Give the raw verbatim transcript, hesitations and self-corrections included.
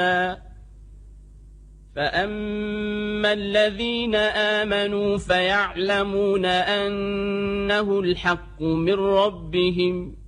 فأما الذين آمنوا فيعلمون أنه الحق من ربهم